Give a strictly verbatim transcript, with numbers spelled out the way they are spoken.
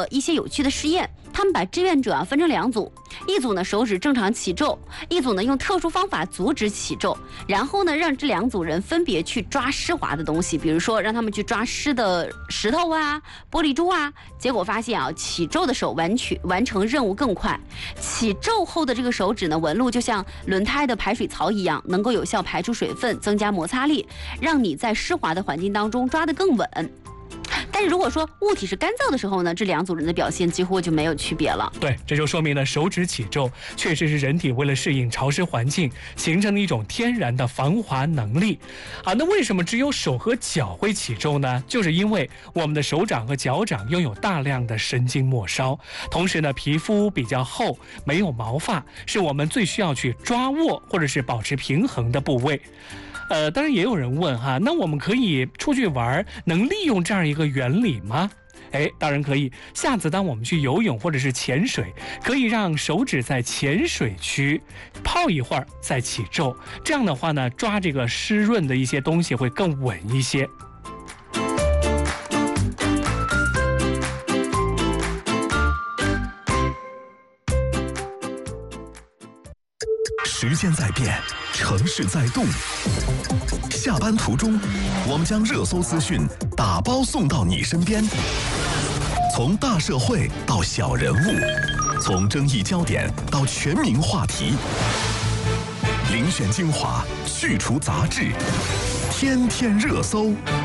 了一些有趣的试验。他们把志愿者啊分成两组，一组呢手指正常起皱，一组呢用特殊方法阻止起皱。然后呢，让这两组人分别去抓湿滑的东西，比如说让他们去抓湿的石头啊、玻璃珠啊。结果发现啊，起皱的手完全完成任务更快。起皱后的这个手指呢，纹路就像轮胎的排水槽一样，能够有效排出水分，增加摩擦力，让你在湿滑的环境当中抓得更稳。但是如果说物体是干燥的时候呢，这两组人的表现几乎就没有区别了。 对，这就说明了手指起皱确实是人体为了适应潮湿环境形成的一种天然的防滑能力啊。那为什么只有手和脚会起皱呢？就是因为我们的手掌和脚掌拥有大量的神经末梢，同时呢，皮肤比较厚，没有毛发，是我们最需要去抓握或者是保持平衡的部位。呃，当然也有人问哈，那我们可以出去玩，能利用这样一个原理吗？哎，当然可以。下次当我们去游泳或者是潜水，可以让手指在浅水区泡一会儿再起皱，这样的话呢，抓这个湿润的一些东西会更稳一些。 时间在变，城市在动。下班途中，我们将热搜资讯打包送到你身边。从大社会到小人物，从争议焦点到全民话题，遴选精华，去除杂质，天天热搜。